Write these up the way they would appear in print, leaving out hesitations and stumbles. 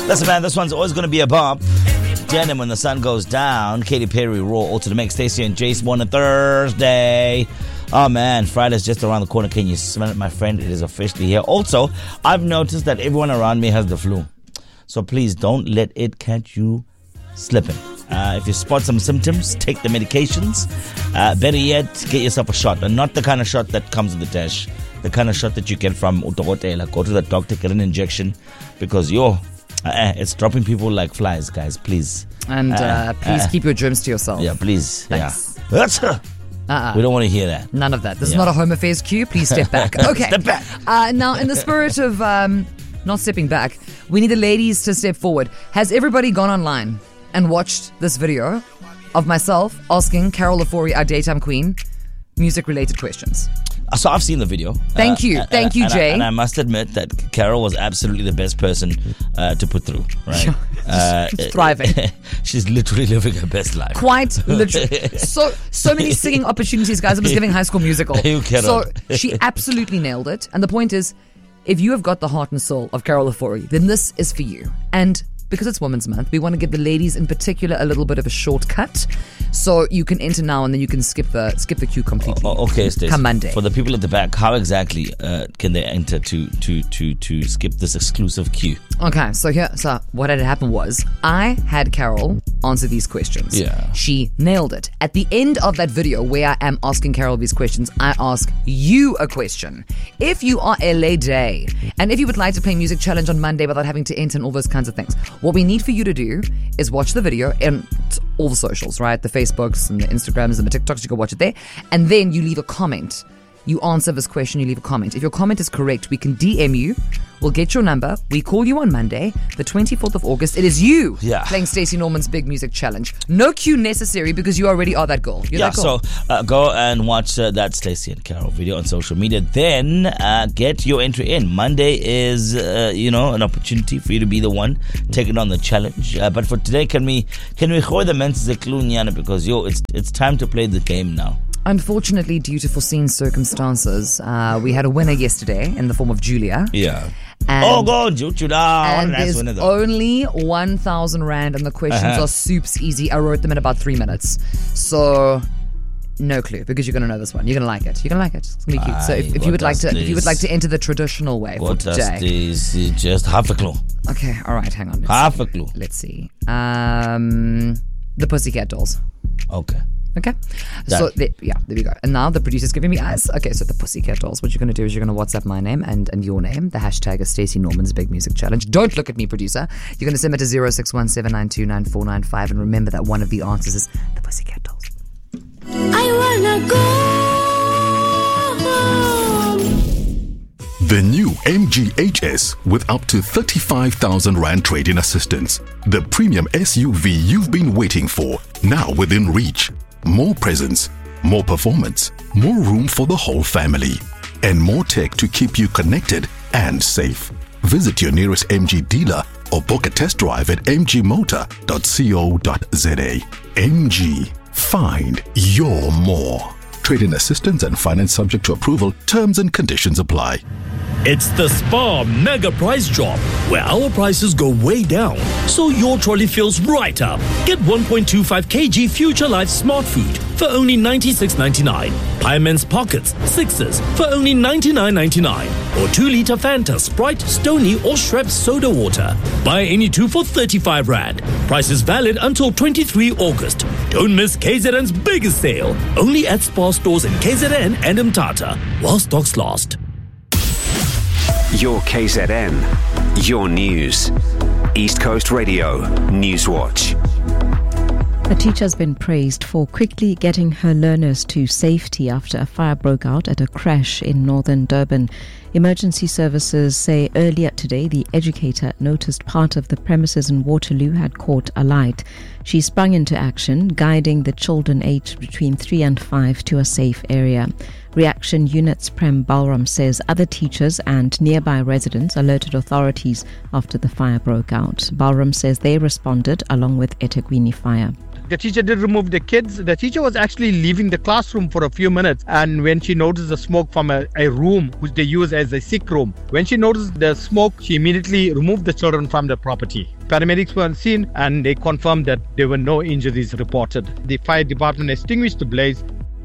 Listen, man, this one's always going to be a bump. Denim When the Sun Goes Down. Katy Perry, Raw, also to make Stacey and Jace born on Thursday. Oh man, Friday's just around the corner. Can you smell it, my friend? It is officially here. Also, I've noticed that everyone around me has the flu. So please don't let it catch you slipping. If you spot some symptoms, take the medications. Better yet, get yourself a shot. And not the kind of shot that comes with the dash. The kind of shot that you get from Udokotela. Go to the doctor, get an injection. Because it's dropping people like flies, guys. Please. And please keep your germs to yourself. Yeah, please. Thanks. Yeah. We don't want to hear that. None of that. This is not a Home Affairs cue. Please step back. Okay. Step back. Now, in the spirit of not stepping back, we need the ladies to step forward. Has everybody gone online and watched this video of myself asking Carol Ofori, our daytime queen, music-related questions? So I've seen the video. Thank you, Jay. And I must admit that Carol was absolutely the best person to put through. Right? Thriving. She's literally living her best life. Quite literally. So many singing opportunities, guys. I was giving High School Musical. So she absolutely nailed it. And the point is, if you have got the heart and soul of Carol Ofori, then this is for you. And because it's Women's Month, we want to give the ladies in particular a little bit of a shortcut. So you can enter now and then you can skip the queue completely. Okay, Stacey. Come Monday. For the people at the back, how exactly can they enter to skip this exclusive queue? Okay, so what had happened was I had Carol answer these questions. Yeah. She nailed it. At the end of that video where I am asking Carol these questions, I ask you a question. If you are LA Day and if you would like to play Music Challenge on Monday without having to enter and all those kinds of things, what we need for you to do is watch the video and all the socials, right? The Facebooks and the Instagrams and the TikToks, you can watch it there. And then you leave a comment. You answer this question, you leave a comment. If your comment is correct, we can DM you. We'll get your number. We call you on Monday, the 24th of August. It is you playing Stacey Norman's Big Music Challenge. No cue necessary because you already are that girl. You're that girl. So go and watch that Stacey and Carol video on social media. Then get your entry in. Monday is, an opportunity for you to be the one taking on the challenge. But for today, can we go the men's Zeklunyana because it's time to play the game now. Unfortunately, due to foreseen circumstances, we had a winner yesterday in the form of Julia. Yeah. And, go, Julia. And there's only 1,000 Rand and the questions are soups easy. I wrote them in about 3 minutes. So, no clue because you're going to know this one. You're going to like it. You're going to like it. It's going to be cute. So if you would like to enter the traditional way for today. Just half a clue. Okay, all right, hang on. Half a clue. Let's see. The Pussycat Dolls. Okay. Okay, so there we go. And now the producer's giving me eyes. Okay, so the Pussycat Dolls. What you're going to do is you're going to WhatsApp my name and your name. The hashtag is Stacey Norman's Big Music Challenge. Don't look at me, producer. You're going to send it to 0617929495. And remember that one of the answers is the Pussycat Dolls. I wanna go home. The new MG HS with up to 35,000 Rand trade-in assistance. The premium SUV you've been waiting for, now within reach. More presence, more performance, more room for the whole family, and more tech to keep you connected and safe. Visit your nearest MG dealer or book a test drive at mgmotor.co.za. MG, find your more. Trade-in assistance and finance subject to approval. Terms and conditions apply. It's the Spar Mega Price Drop, where our prices go way down, so your trolley feels right up. Get 1.25 kg Future Life Smart Food for only 96.99. Pireman's Pockets 6s for only 99.99. Or 2-litre Fanta, Sprite, Stony or Schweppes Soda Water. Buy any two for 35 Rand. Price is valid until 23 August. Don't miss KZN's biggest sale. Only at Spar stores in KZN and Mthatha, while stocks last. Your KZN, your news. East Coast Radio, Newswatch. A teacher has been praised for quickly getting her learners to safety after a fire broke out at a crash in northern Durban. Emergency services say earlier today the educator noticed part of the premises in Waterloo had caught alight. She sprung into action, guiding the children aged between 3 and 5 to a safe area. Reaction Units Prem Balram says other teachers and nearby residents alerted authorities after the fire broke out. Balram says they responded along with eThekwini Fire. The teacher did remove the kids. The teacher was actually leaving the classroom for a few minutes, and when she noticed the smoke from a room which they use as a sick room. When she noticed the smoke, she immediately removed the children from the property. Paramedics were on scene and they confirmed that there were no injuries reported. The fire department extinguished the blaze.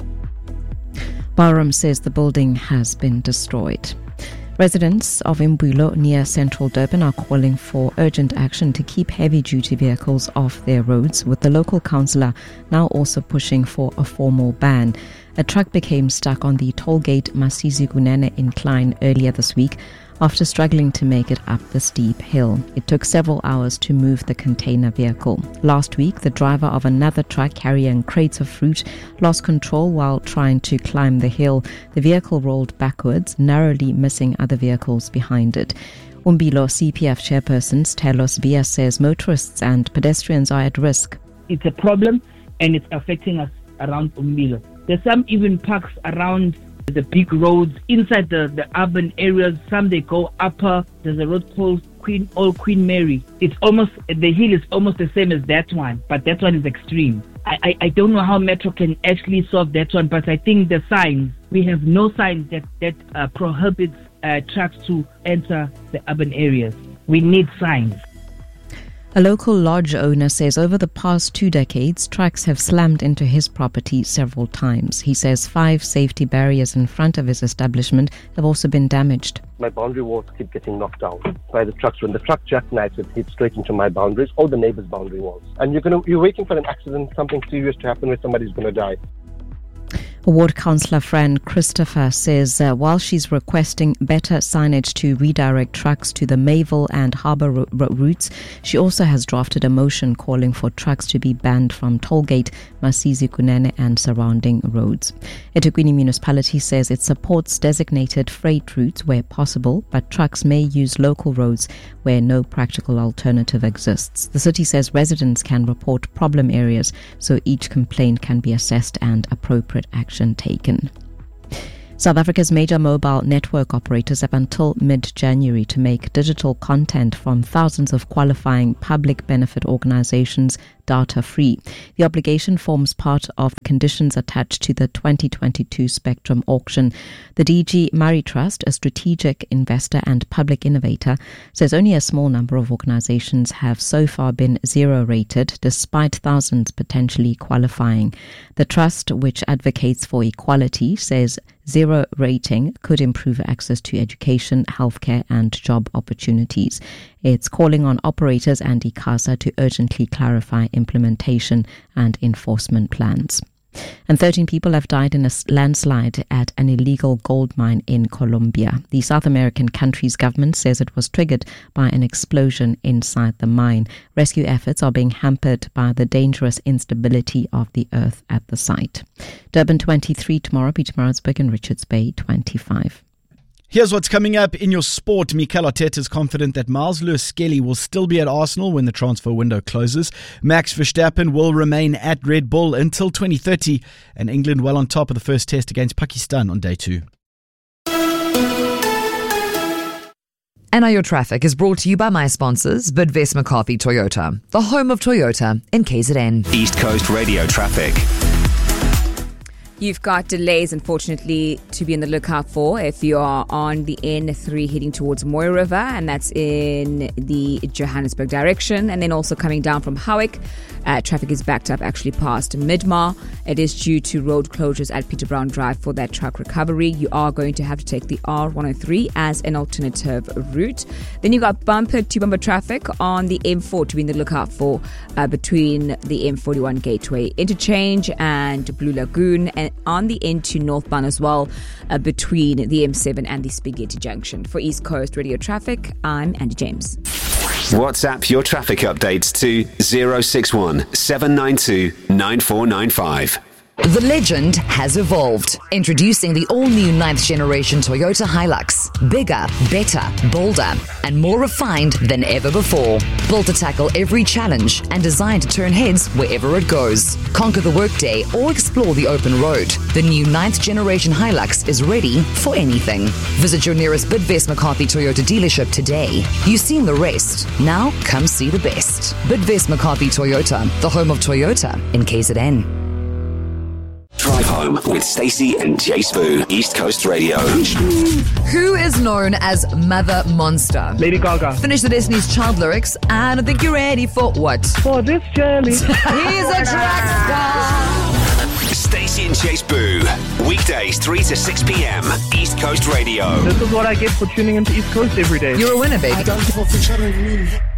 Balram says the building has been destroyed. Residents of Imbulo near central Durban are calling for urgent action to keep heavy-duty vehicles off their roads, with the local councillor now also pushing for a formal ban. A truck became stuck on the tollgate Masisi Kunene incline earlier this week after struggling to make it up the steep hill. It took several hours to move the container vehicle. Last week, the driver of another truck carrying crates of fruit lost control while trying to climb the hill. The vehicle rolled backwards, narrowly missing other vehicles behind it. Umbilo CPF chairperson Telos Bia says motorists and pedestrians are at risk. It's a problem and it's affecting us around Umbilo. There's some even parks around the big roads inside the urban areas. Some they go upper. There's a road called Queen Mary. It's almost, the hill is almost the same as that one, but that one is extreme. I don't know how Metro can actually solve that one, but I think the signs, we have no signs that prohibits trucks to enter the urban areas. We need signs. A local lodge owner says over the past 2 decades, trucks have slammed into his property several times. He says 5 safety barriers in front of his establishment have also been damaged. My boundary walls keep getting knocked down by the trucks. When the truck jackknives, it hits straight into my boundaries or the neighbor's boundary walls. And you're waiting for an accident, something serious to happen where somebody's going to die. Ward Councillor Fran Christopher says while she's requesting better signage to redirect trucks to the Mayville and Harbour routes, she also has drafted a motion calling for trucks to be banned from Tollgate, Masisi Kunene and surrounding roads. eThekwini Municipality says it supports designated freight routes where possible, but trucks may use local roads where no practical alternative exists. The city says residents can report problem areas so each complaint can be assessed and appropriate action taken. South Africa's major mobile network operators have until mid-January to make digital content from thousands of qualifying public benefit organizations data-free. The obligation forms part of the conditions attached to the 2022 Spectrum auction. The DG Murray Trust, a strategic investor and public innovator, says only a small number of organizations have so far been zero-rated, despite thousands potentially qualifying. The trust, which advocates for equality, says zero rating could improve access to education, healthcare and job opportunities. It's calling on operators and ICASA to urgently clarify implementation and enforcement plans. And 13 people have died in a landslide at an illegal gold mine in Colombia. The South American country's government says it was triggered by an explosion inside the mine. Rescue efforts are being hampered by the dangerous instability of the earth at the site. Durban 23 tomorrow, Pietermaritzburg and Richards Bay 25. Here's what's coming up in your sport. Mikel Arteta is confident that Miles Lewis-Skelly will still be at Arsenal when the transfer window closes. Max Verstappen will remain at Red Bull until 2030. And England well on top of the first test against Pakistan on day 2. And now your traffic is brought to you by my sponsors, Bidvest McCarthy Toyota, the home of Toyota in KZN. East Coast Radio Traffic. You've got delays, unfortunately, to be on the lookout for if you are on the N3 heading towards Moy River, and that's in the Johannesburg direction. And then also coming down from Howick, traffic is backed up actually past Midmar. It is due to road closures at Peter Brown Drive for that truck recovery. You are going to have to take the R103 as an alternative route. Then you've got bumper-to-bumper traffic on the M4 to be on the lookout for between the M41 Gateway Interchange and Blue Lagoon, and on the N2 northbound as well between the M7 and the Spaghetti Junction. For East Coast Radio Traffic, I'm Andy James. WhatsApp your traffic updates to 061 792 9495. The legend has evolved. Introducing the all-new 9th generation Toyota Hilux. Bigger, better, bolder, and more refined than ever before. Built to tackle every challenge and designed to turn heads wherever it goes. Conquer the workday or explore the open road. The new 9th generation Hilux is ready for anything. Visit your nearest Bidvest McCarthy Toyota dealership today. You've seen the rest. Now come see the best. Bidvest McCarthy Toyota, the home of Toyota in KZN. Drive Home with Stacey and Jay Spoo, East Coast Radio. Who is known as Mother Monster? Lady Gaga. Finish the Destiny's Child lyrics. I don't think you're ready for what? For this journey. He's a track star. Stacey and Jay Spoo, weekdays 3 to 6 p.m. East Coast Radio. This is what I get for tuning into East Coast every day. You're a winner, baby. I don't give up for sharing me.